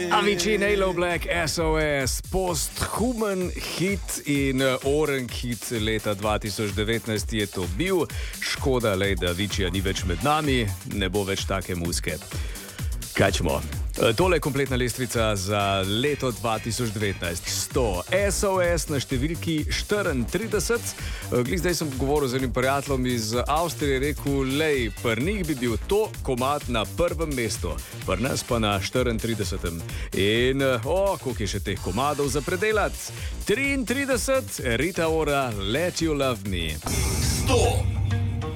Avicii, Halo Black, SOS, posthuman hit in oren hit leta 2019 je to bil. Škoda le, da Avicii ni več med nami, ne bo več take muzike. Kaj ćemo? Tole je kompletna lestvica za leto 2019. 100. SOS na številki 34. Zdaj sem govoril z enim prijateljem iz Avstrije, rekel, lej, pri njih bi bil to komad na prvem mestu, pri nas pa na 34. In, koliko je še teh komadov za predelati? 33. Rita Ora, Let You Love Me. 100.